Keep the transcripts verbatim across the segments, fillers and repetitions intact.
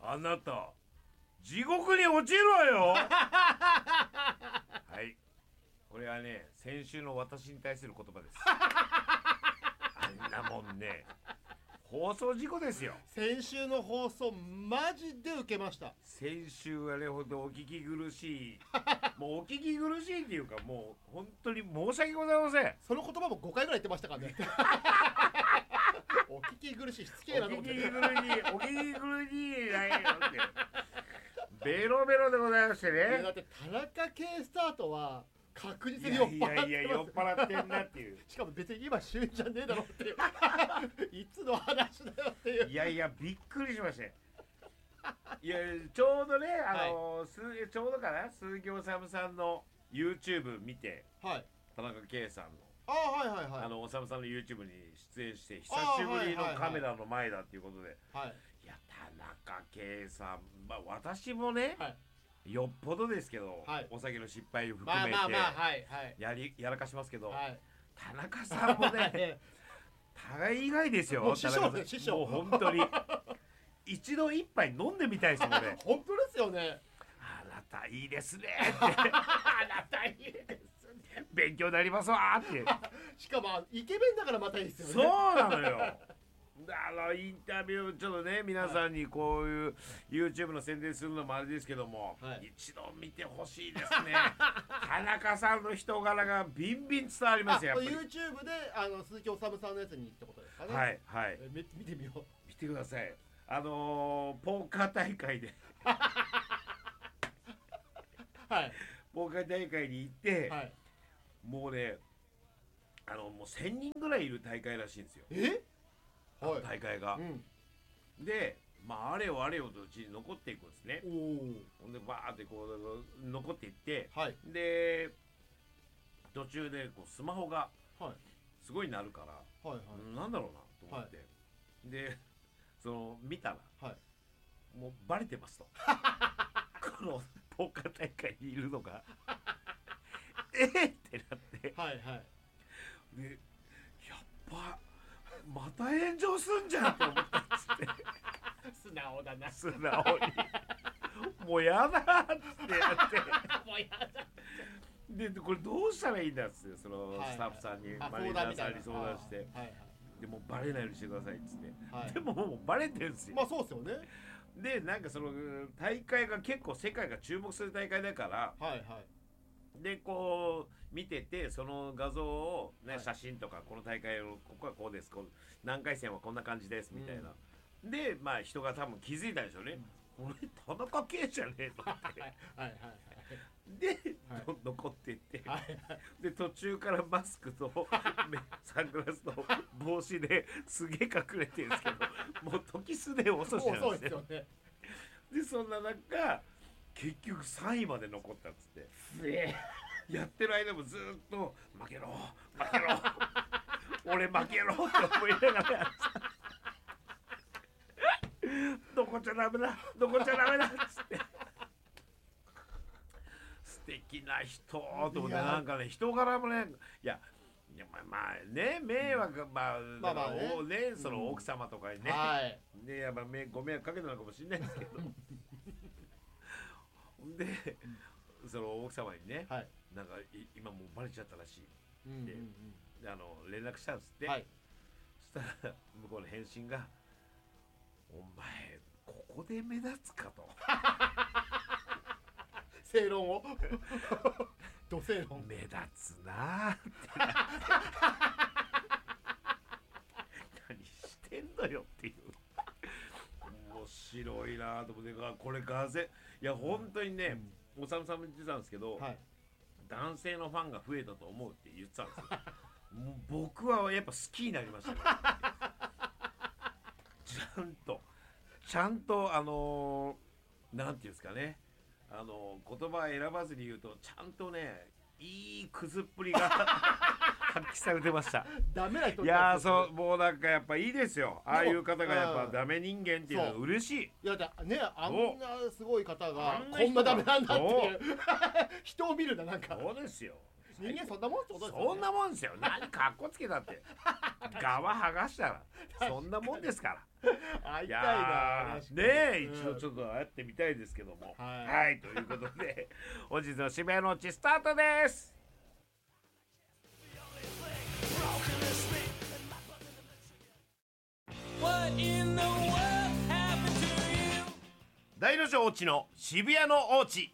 あなた地獄に落ちるわよはい、これはね先週の私に対する言葉ですあんなもんね放送事故ですよ。 先週の放送マジで受けました。 先週はねほんとお聞き苦しいもうお聞き苦しいっていうかもう本当に申し訳ございません。 その言葉もごかいぐらい言ってましたからねお聞き苦しいしつけえなと思ってお聞き苦しいお聞き苦しいないよってベロベロでございましてね。 だって田中圭スタートは確実に酔っ払ってます。 いやいやいや酔っ払ってんなっていうしかも別に今旬じゃねえだろっていういつの話だよっていう。 いやいやびっくりしましたいやちょうどねあの、はい、すちょうどかな鈴木おさむさんの YouTube 見て、はい、田中圭さんのあはいはいはいあのおさむさんの YouTube に出演して久しぶりのカメラの前だっていうことで、はい、いや田中圭さん、まあ、私もね、はいよっぽどですけど、はい、お酒の失敗を含めてやりやらかしますけど、はい、田中さんもね大概ですよ。 もう師匠です師匠。 もう本当に一度一杯飲んでみたいですもんね本当ですよね。 あなたいいですねってあなたいいですね勉強になりますわってしかもイケメンだからまたいいですよね。 そうなのよあのインタビューちょっとね皆さんにこういう YouTube の宣伝するのもあれですけども、はい、一度見てほしいですね田中さんの人柄がビンビン伝わりますよ。やっぱり YouTube であの鈴木おさむさんのやつにってことですかね。 はいはい、 え見てみよう。 見てください。あのー、ポーカー大会ではいポーカー大会に行って、はい、もうねあのもうせんにんぐらいいる大会らしいんですよ。 え大会が、うん、でまああれよあれよとうちに残っていくんですね。ほんでバーってこう残っていって、はい、で途中でこうスマホがすごい鳴るから、はいはい、なんだろうなと思って、はい、でその見たら、はい、もうバレてますとこのポーカー大会にいるのがえーってなって、はいはい、でやっぱまた炎上すんじゃんと思ったっつって素直だな素直にもうやだっつってやってもうやだでこれどうしたらいいんだっつってそのスタッフさんに、はいはい、マネージャーさんに相談して、はいはい、でもうバレないようにしてくださいっつって、はい、でももうバレてるんですよ。 まあそうですよね。 でなんかその大会が結構世界が注目する大会だから、はいはい、でこう見ててその画像を、ねはい、写真とかこの大会をここはこうですこう何回戦はこんな感じですみたいな、うん、でまあ人が多分気づいたでしょうね、うん、俺田中圭じゃねえと思ってはいはい、はい、で、はい、残っていって、はいはい、で途中からマスクとサングラスと帽子ですげえ隠れてるんですけどもう時すで遅しなんですよ。でそんな中結局さんいまで残ったっつってすげえやってる間もずっと負けろ負けろ俺負けろって思いながらやってどこちゃダメだどこちゃダメだっつって素敵な人と思ってなんかね人柄もねいやいやまあ、まあね迷惑、うん、まあまあまあね、ねその奥様とかにね、うんはい、ねやっぱご迷惑かけたのかもしれないですけどで、うん、その奥様にね、はい、なんか今もうバレちゃったらしい、うんうんうん、であの連絡したんですって、はい、そしたら向こうの返信がお前ここで目立つかと正論をど正論目立つなーって何してんのよっていう面白いなと思ってこれガゼいや本当にね、うん、おさむさんも言ってたんですけど、はい、男性のファンが増えたと思うって言ってたんですよもう僕はやっぱ好きになりましたねちゃんとちゃんとあのー、なんていうんですかねあのー、言葉選ばずに言うとちゃんとねいいクズっぷりが発揮されてましたダメな人いやーそうもうなんかやっぱいいですよああいう方がやっぱダメ人間っていうのは嬉しい。 いやだねあんなすごい方がこんなダメなんだっていう人を見るんだなんかそうですよ人間そんなもんってことですよね。そんなもんですよ何かっこつけたって側剥がしたらそんなもんですから会いたいな。 ねえ、うん、一度ちょっと会ってみたいですけども、はい、はい、ということで本日の渋谷のうちスタートです。大の字おうちの渋谷のおうち。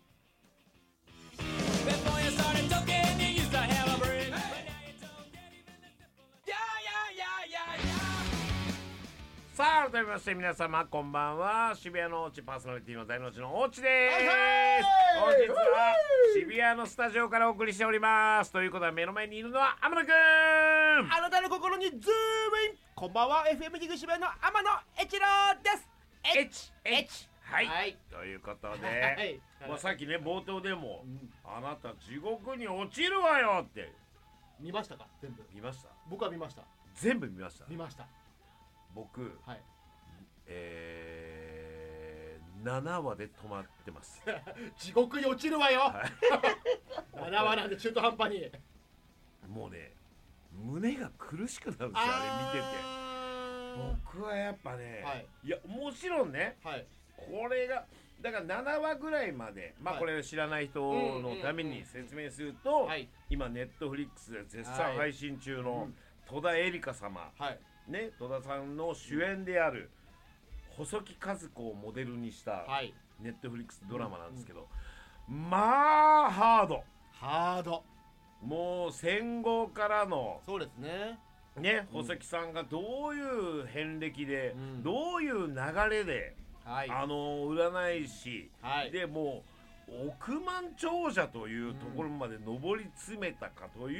さあ改めまして皆様こんばんは。渋谷のおうちパーソナリティの大の字のおうちです。本日は渋谷のスタジオからお送りしております。ということは目の前にいるのは天野くん。 あなたの心にズームイン。こんばんは。 エフエム ジグ渋谷の天野一郎です。 エチエチはい、はい、ということで、はい、まあ、さっきね冒頭でも、うん、あなた地獄に落ちるわよって見ましたか？全部見ました。 僕は見ました。 全部見ました。 見ました。 僕、はい、えー、ななわで止まってます地獄に落ちるわよ、はい、ななわなんで中途半端にもうね胸が苦しくなるんですよ、あれ見てて。僕はやっぱね、はい、いやもちろんね、はい、これがだからななわぐらいまで、まあこれ知らない人のために説明すると、はい、今ネットフリックスで絶賛配信中の戸田恵梨香様、はいね、戸田さんの主演である細木数子をモデルにしたネットフリックスドラマなんですけど、まあハードハードもう戦後からのそうですねね、細木さんがどういう遍歴で、うん、どういう流れで、はい、あの占い師、はい、でもう億万長者というところまで上り詰めたかという、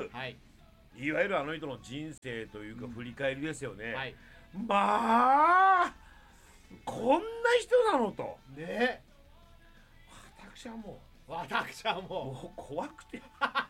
はい、いわゆるあの人の人生というか振り返りですよね、うんはい、まあこんな人なのとね。私はもう私はもうもう怖くて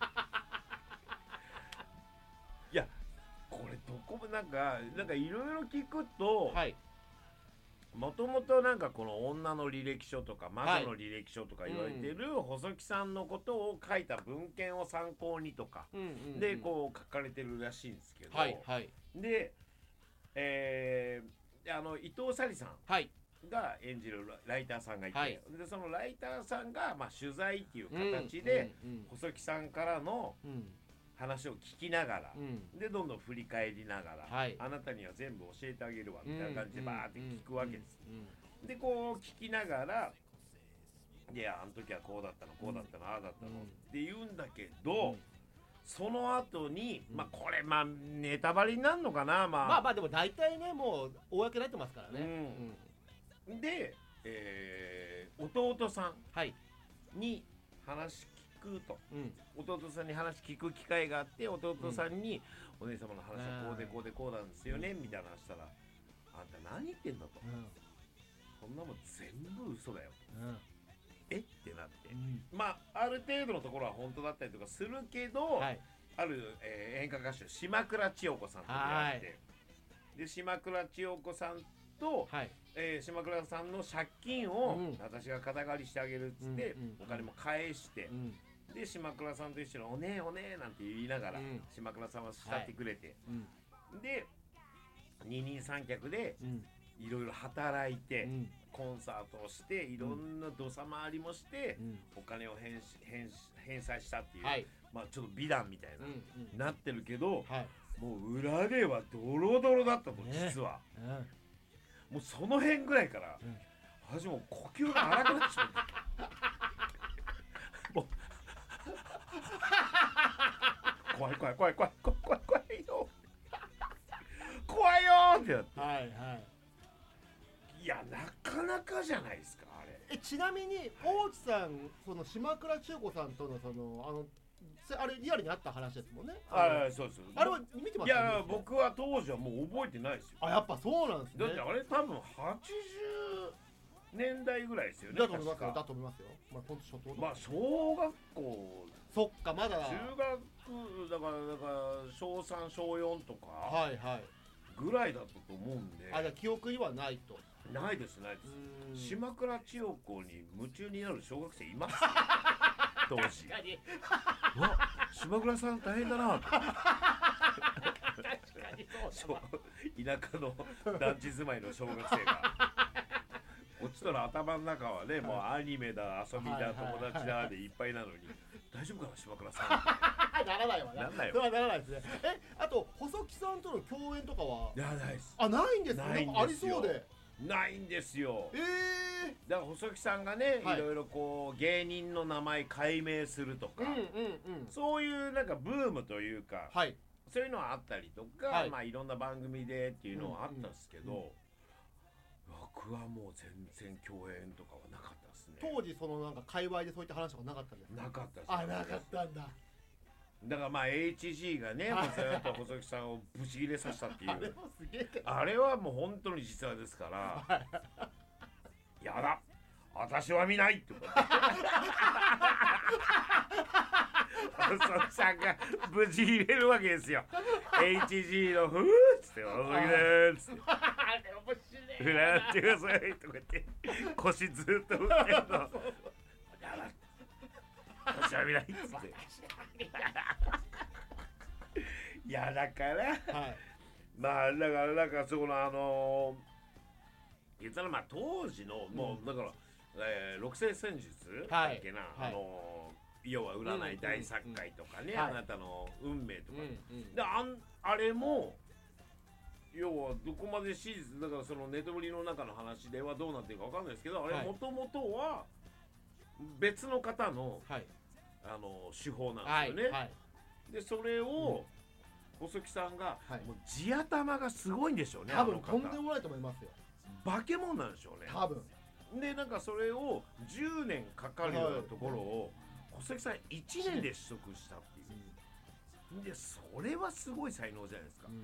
いやこれどこもなんかなんかいろいろ聞くと、もともとなんかこの女の履歴書とか魔女の履歴書とか言われてる細木さんのことを書いた文献を参考にとかでこう書かれてるらしいんですけど、はいはい、で、えー、あの伊藤沙莉さんが演じるライターさんがいて、はい、でそのライターさんがまあ取材っていう形で細木さんからの話を聞きながら、うん、でどんどん振り返りながら、はい、あなたには全部教えてあげるわみたいな感じでバーって聞くわけです、うんうんうん、でこう聞きながらいやあの時はこうだったのこうだったの、うん、ああだったの、うん、って言うんだけど、うん、その後に、まあこれまあネタバレになるのかな、まあ、 まあまあでも大体ねもう公になってますからね、 うんうん、で、えー、弟さんに話聞くと、うん、弟さんに話聞く機会があって弟さんに、うん、お姉様の話はこうでこうでこうなんですよね、うん、みたいな話したらあんた何言ってんだと、うん、そんなもん全部嘘だよ、うん、えってなって、うん、まあある程度のところは本当だったりとかするけど、はい、ある、えー、演歌歌手島倉千代子さんと出会って、で島倉千代子さんと、はい、えー、島倉さんの借金を、うん、私が肩代わりしてあげるっつって、うんうん、お金も返して、うん、で島倉さんと一緒におねえおねえなんて言いながら、うん、島倉さんは慕ってくれて、はい、で二人三脚でいろいろ働いて、うん、コンサートをしていろんな土佐回りもして、うん、お金を返返返済したっていう、はい、まあちょっと美談みたいな、うんうん、なってるけど、はい、もう裏ではドロドロだったと、ね、実は、うん、もうその辺ぐらいから、うん、私もう呼吸が荒くなってしまったもう怖い怖い怖い怖い怖い怖い怖いよ怖いよってなって、はいはい、いやなかなかじゃないですかあれ。 えちなみに大内さんその島倉千代子さんとのそのあのあれリアルにあった話ですもんね。 ああそうです。 あれは見てます？ いや僕は当時はもう覚えてないですよ。 あやっぱそうなんですね。 だってあれ多分はちじゅうねんだいぐらいですよね。 だと思いますよ。だと思いますよ。まあ本当初頭。 まあ小学校。 そっかまだ。 中学だからだから小さん小よんとか。はいはい。ぐらいだったと思うんで。 あじゃあ記憶にはないと。 ないですないです。島倉千代子に夢中になる小学生います。当時。わ島倉さん大変だな。確かに。 そう田舎の団地住まいの小学生がこっちとの頭の中はね、もうアニメだ遊びだ友達だでいっぱいなのに、大丈夫かな島倉さんならないわね。 なんだよ。 それはならないですね。え、あと細木さんとの共演とかは？ いやないです。 あ、ないんですね。 ないんですよ。 ありそうで。 ないんですよ。 ええー。だから細木さんがね、 はい、 いろいろこう芸人の名前改名するとか、 うんうんうん、 そういうなんかブームというか、 はい、 そういうのはあったりとか、はい、まあいろんな番組でっていうのはあったんですけど、うんうんうん、僕はもう全然共演とかはなかったですね。 当時そのなんか界隈でそういった話とかなかったんですか？ なかったです。 あ、なかったんだ。 だからまあ エイチジー がね、ずっと細木さんをブチ切れさせたっていうあれもすげえ。 あれはもう本当に実話ですからやだ私は見ないってこと細木さんがブチ切れるわけですよ。 エイチジー のふーっつって細木だーっつって振らなってくださいとか言って腰ずっと振ってるのやだ私は見ないっつっていやだから、はい、まあだからなんかそこのあのー、言ったらまあ当時のもうだから、うん、えー、六星占術だっけな、はい、あのー、要は占い大作会とかね、うんうんうん、あなたの運命とか、うんうん、で あ, あれも要はどこまで史実だからそのネトフリの中の話ではどうなってるかわかんないですけど、あれもともとは別の方の、はい、あの手法なんですよね、はいはい、でそれを、うん、細木さんが、はい、もう地頭がすごいんでしょうね。 多分とんでもないと思いますよ。 化け物なんでしょうね多分でなんかそれをじゅうねんかかるようなところを、はい、細木さんいちねんで取得したっていう、うん、でそれはすごい才能じゃないですか、うん、